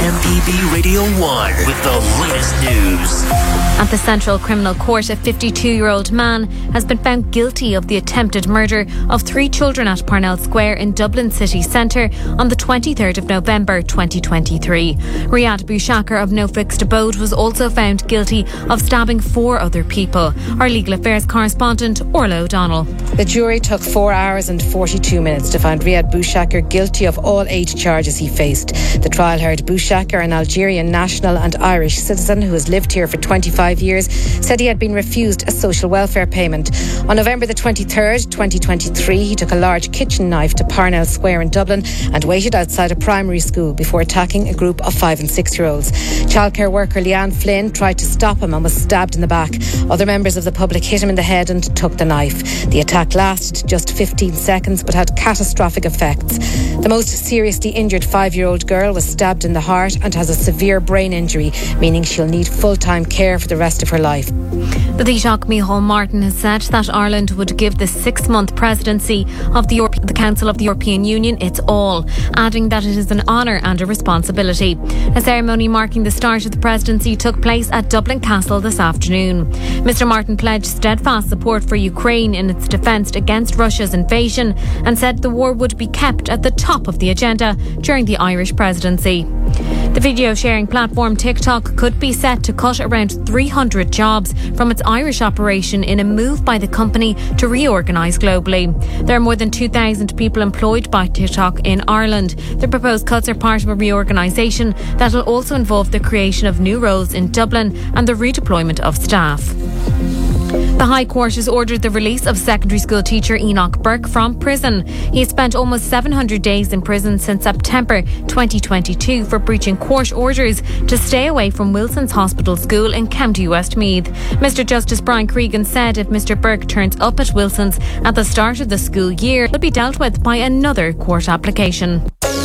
MPB Radio 1 with the latest news. At the Central Criminal Court, a 52-year-old man has been found guilty of the attempted murder of 3 children at Parnell Square in Dublin city centre on the 23rd of November 2023. Riyad Boushakar of No Fixed Abode was also found guilty of stabbing 4 other people. Our legal affairs correspondent, Orla O'Donnell. The jury took 4 hours and 42 minutes to find Riyad Boushakar guilty of all 8 charges he faced. The trial heard Boushakar, an Algerian national and Irish citizen who has lived here for 25 years, said he had been refused a social welfare payment. On November the 23rd, 2023, he took a large kitchen knife to Parnell Square in Dublin and waited outside a primary school before attacking a group of 5 and 6-year-olds. Childcare worker Leanne Flynn tried to stop him and was stabbed in the back. Other members of the public hit him in the head and took the knife. The attack lasted just 15 seconds but had catastrophic effects. The most seriously injured 5-year-old girl was stabbed in the heart and has a severe brain injury, meaning she'll need full-time care for the rest of her life. The Taoiseach Micheál Martin has said that Ireland would give the 6-month presidency of the Council of the European Union its all, adding that it is an honour and a responsibility. A ceremony marking the start of the presidency took place at Dublin Castle this afternoon. Mr Martin pledged steadfast support for Ukraine in its defence against Russia's invasion and said the war would be kept at the top of the agenda during the Irish presidency. The video sharing platform TikTok could be set to cut around 300 jobs from its Irish operation in a move by the company to reorganise globally. There are more than 2,000 people employed by TikTok in Ireland. The proposed cuts are part of a reorganisation that will also involve the creation of new roles in Dublin and the redeployment of staff. The High Court has ordered the release of secondary school teacher Enoch Burke from prison. He has spent almost 700 days in prison since September 2022 for breaching court orders to stay away from Wilson's Hospital School in County Westmeath. Mr Justice Brian Cregan said if Mr Burke turns up at Wilson's at the start of the school year, he'll be dealt with by another court application.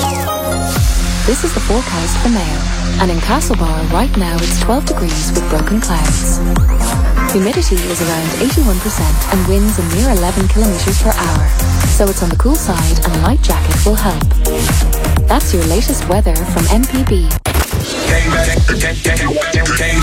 This is the forecast for Mayo. And in Castlebar right now it's 12 degrees with broken clouds. Humidity is around 81% and winds a mere 11 kilometres per hour. So it's on the cool side and a light jacket will help. That's your latest weather from MPB.